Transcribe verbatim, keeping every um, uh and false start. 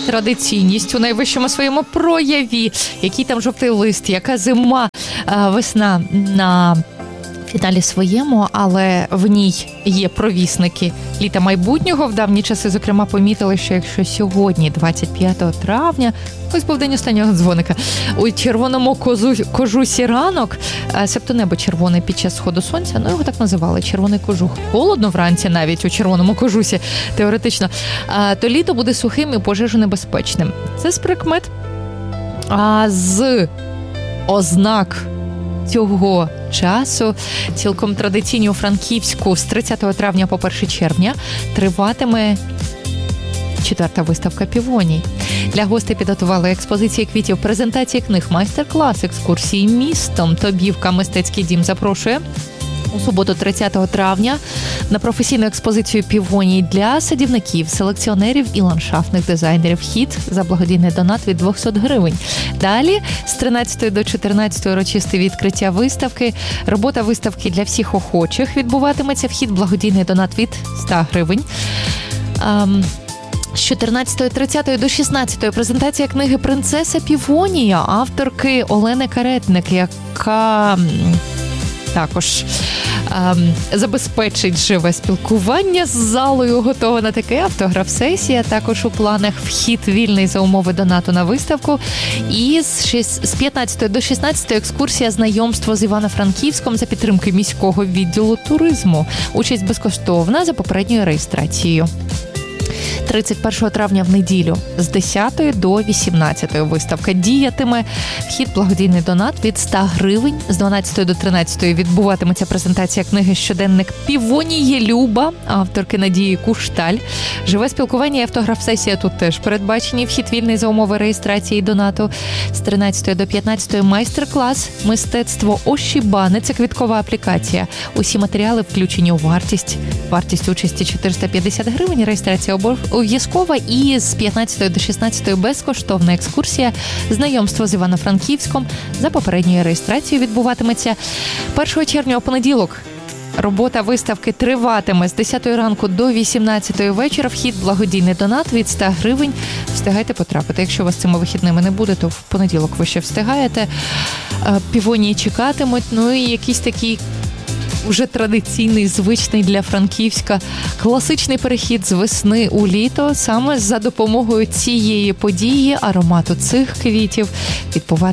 традиційність у найвищому своєму прояві. Який там жовтий лист, яка зима, весна на фіналі своєму, але в ній є провісники літа майбутнього. В давні часи, зокрема, помітили, що якщо сьогодні, двадцять п'ятого травня, ось був день останнього дзвоника, у червоному козу, кожусі ранок, себто небо червоне під час сходу сонця, ну його так називали, червоний кожух. Холодно вранці навіть у червоному кожусі, теоретично, то літо буде сухим і пожежонебезпечним. Це з прикмет. А з ознак цього часу, цілком традиційні у Франківську, з тридцятого травня по перше червня триватиме четверта виставка півоній. Для гостей підготували експозиції квітів, презентації книг, майстер-клас, екскурсії містом. Тобівка «Мистецький дім» запрошує у суботу, тридцятого травня, на професійну експозицію півоній для садівників, селекціонерів і ландшафтних дизайнерів. Вхід за благодійний донат від двісті гривень. Далі з тринадцятої до чотирнадцятої урочисте відкриття виставки. Робота виставки для всіх охочих відбуватиметься. Вхід благодійний донат від сто гривень. Um, З чотирнадцятої тридцятої до шістнадцятої презентація книги «Принцеса Півонія» авторки Олени Каретник, яка також ем, забезпечить живе спілкування з залою. Готова на таке автограф-сесія. Також у планах вхід вільний за умови донату на виставку. І з, шість, з п'ятнадцятої до шістнадцятої екскурсія знайомство з Івано-Франківськом за підтримки міського відділу туризму. Участь безкоштовна за попередньою реєстрацією. тридцять першого травня в неділю з десятої до вісімнадцятої виставка діятиме. Вхід благодійний донат від сто гривень. З дванадцятої до тринадцятої відбуватиметься презентація книги «Щоденник Півоніє Люба» авторки Надії Кушталь. Живе спілкування і автограф-сесія тут теж передбачені. Вхід вільний за умови реєстрації донату. З тринадцятої до п'ятнадцятої майстер-клас «Мистецтво ошібани». Це квіткова аплікація. Усі матеріали включені у вартість. Вартість участі чотириста п'ятдесят гривень. Реєстрація обов'язкова. І з п'ятнадцятої до шістнадцятої безкоштовна екскурсія знайомство з Івано-Франківськом за попередньою реєстрацією відбуватиметься першого червня у понеділок. Робота виставки триватиме з десятої ранку до вісімнадцятої вечора. Вхід благодійний донат від сто гривень. Встигайте потрапити. Якщо вас цими вихідними не буде, то в понеділок ви ще встигаєте. Півонії чекатимуть. Ну і якийсь такий уже традиційний, звичний для Франківська класичний перехід з весни у літо. Саме за допомогою цієї події, аромату цих квітів